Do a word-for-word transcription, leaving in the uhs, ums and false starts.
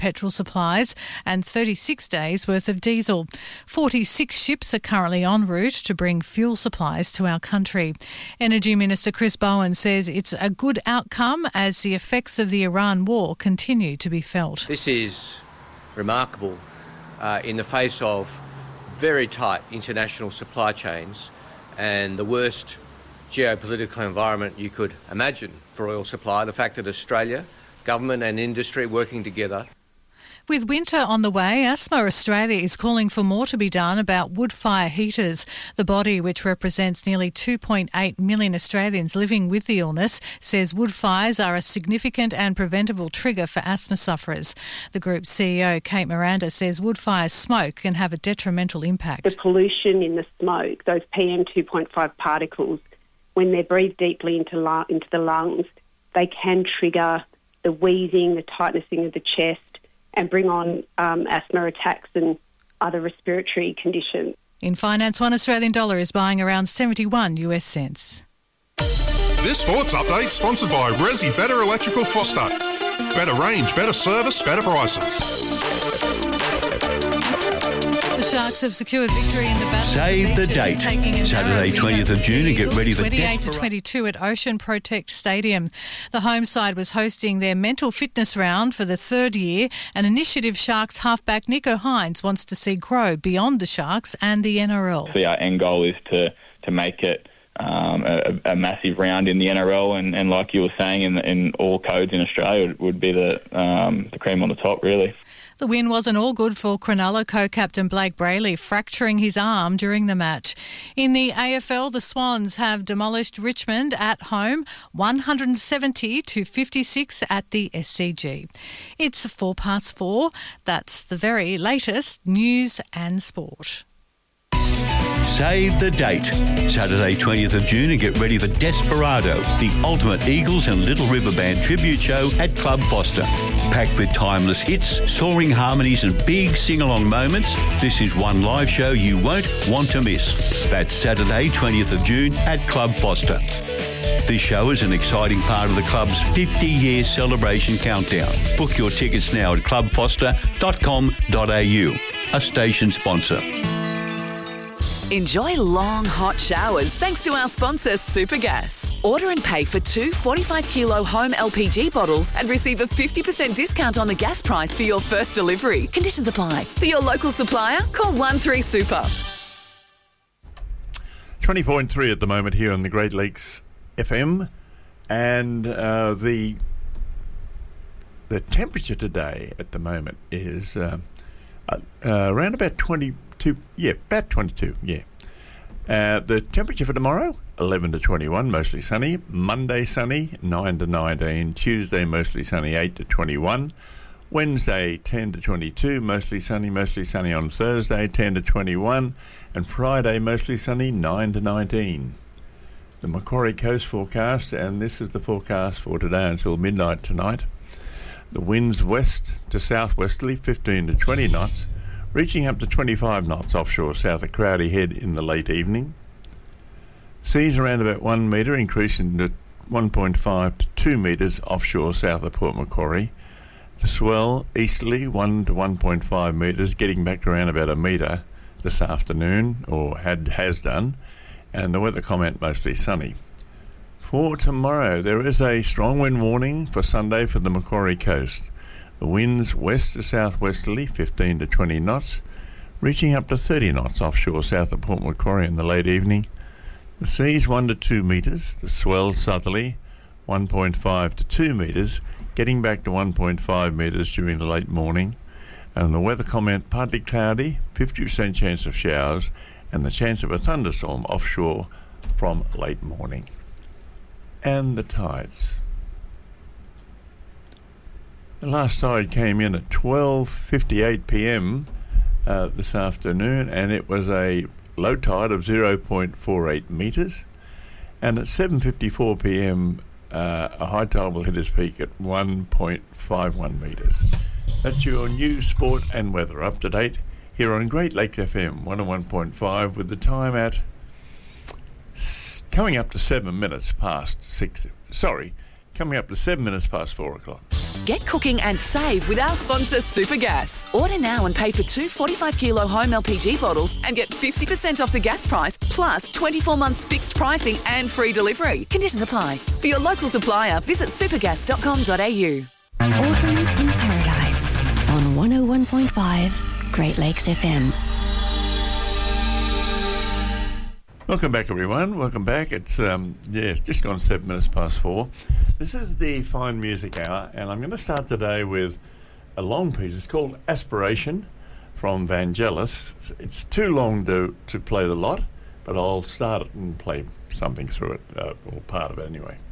petrol supplies and thirty-six days worth of diesel. forty-six ships are currently en route to bring fuel supplies to our country. Energy Minister Chris Bowen says it's a good outcome as the effects of the Iran war continue to be felt. This is remarkable uh, in the face of very tight international supply chains and the worst geopolitical environment you could imagine for oil supply. The fact that Australia, government and industry working together. With winter on the way, Asthma Australia is calling for more to be done about wood fire heaters. The body, which represents nearly two point eight million Australians living with the illness, says wood fires are a significant and preventable trigger for asthma sufferers. The group's C E O, Kate Miranda, says wood fire smoke can have a detrimental impact. The pollution in the smoke, those P M two point five particles, when they're breathed deeply into, lung, into the lungs, they can trigger the wheezing, the tightening of the chest, and bring on um, asthma attacks and other respiratory conditions. In finance, one Australian dollar is buying around seventy-one US cents. This sports update sponsored by Resi Better Electrical Foster. Better range, better service, better prices. The Sharks have secured victory in the battle. Save the date. Saturday, twentieth of June, and get ready for twenty-eight to twenty-two at Ocean Protect Stadium. The home side was hosting their mental fitness round for the third year, an initiative Sharks halfback Nico Hines wants to see grow beyond the Sharks and the N R L. So our end goal is to to make it um, a, a massive round in the N R L, and, and like you were saying, in in all codes in Australia, would be the um, the cream on the top, really. The win wasn't all good for Cronulla co-captain Blake Brayley, fracturing his arm during the match. In the A F L, the Swans have demolished Richmond at home, one hundred seventy to fifty-six at the S C G. It's four past four. That's the very latest news and sport. Save the date. Saturday, twentieth of June, and get ready for Desperado, the ultimate Eagles and Little River Band tribute show at Club Foster. Packed with timeless hits, soaring harmonies and big sing-along moments, this is one live show you won't want to miss. That's Saturday, twentieth of June at Club Foster. This show is an exciting part of the club's fifty-year celebration countdown. Book your tickets now at club foster dot com dot a u, a station sponsor. Enjoy long, hot showers thanks to our sponsor, Supergas. Order and pay for two forty-five kilo home L P G bottles and receive a fifty percent discount on the gas price for your first delivery. Conditions apply. For your local supplier, call one three super. twenty point three at the moment here on the Great Lakes F M, and uh, the the temperature today at the moment is uh, uh, around about twenty-two, yeah, about twenty-two, yeah. Uh, the temperature for tomorrow, eleven to twenty-one, mostly sunny. Monday sunny, nine to nineteen. Tuesday mostly sunny, eight to twenty-one. Wednesday, ten to twenty-two, mostly sunny, mostly sunny on Thursday, ten to twenty-one. And Friday, mostly sunny, nine to nineteen. The Macquarie Coast forecast, and this is the forecast for today until midnight tonight. The winds west to southwesterly, fifteen to twenty knots, reaching up to twenty-five knots offshore south of Crowdy Head in the late evening. Seas around about one metre, increasing to one point five to two metres offshore south of Port Macquarie. The swell easterly one to one point five metres, getting back to around about a metre this afternoon, or had has done, and the weather comment mostly sunny. For tomorrow, there is a strong wind warning for Sunday for the Macquarie Coast. The winds west to southwesterly, fifteen to twenty knots, reaching up to thirty knots offshore south of Port Macquarie in the late evening. The seas one to two metres, the swell southerly, one point five to two metres, getting back to one point five metres during the late morning. And the weather comment, partly cloudy, fifty percent chance of showers, and the chance of a thunderstorm offshore from late morning. And the tides. The last tide came in at twelve fifty-eight p.m. Uh, this afternoon, and it was a low tide of zero point four eight metres. And at seven fifty-four p.m, uh, a high tide will hit its peak at one point five one metres. That's your news, sport and weather up to date here on Great Lakes F M one oh one point five, with the time at s- coming up to seven minutes past six. Sorry, coming up to seven minutes past four o'clock. Get cooking and save with our sponsor Supergas. Order now and pay for two forty-five kilo home L P G bottles and get fifty percent off the gas price plus twenty-four months fixed pricing and free delivery. Conditions apply. For your local supplier, visit supergas dot com dot a u. Autumn in Paradise on one oh one point five Great Lakes F M. Welcome back, everyone. Welcome back. It's um, yeah, it's just gone seven minutes past four. This is the Fine Music Hour, and I'm going to start today with a long piece. It's called Aspiration from Vangelis. It's too long to to play the lot, but I'll start it and play something through it, uh, or part of it anyway.